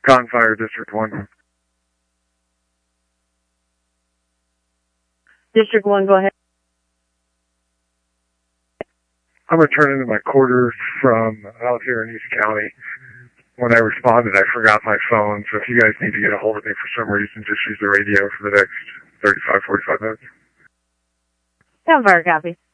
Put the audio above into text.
Gunfire District 1. District 1, go ahead. I'm returning to my quarters from out here in East County. When I responded, I forgot my phone, so if you guys need to get a hold of me for some reason, just use the radio for the next 35, 45 minutes. Gunfire, copy.